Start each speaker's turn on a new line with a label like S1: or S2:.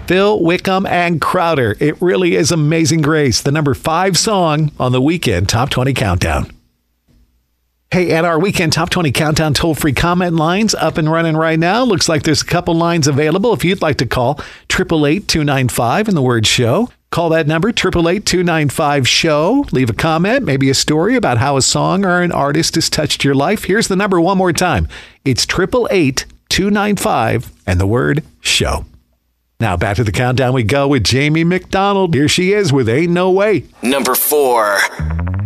S1: Phil Wickham and Crowder. It really is Amazing Grace, the number 5 song on the Weekend Top 20 Countdown. Hey, and our Weekend Top 20 Countdown toll-free comment lines up and running right now. Looks like there's a couple lines available if you'd like to call 888-295 and the word show. Call that number, 888-295-SHOW. Leave a comment, maybe a story about how a song or an artist has touched your life. Here's the number one more time. It's 888-295 and the word show. Now back to the countdown we go with Jamie McDonald. Here she is with Ain't No Way.
S2: Number 4.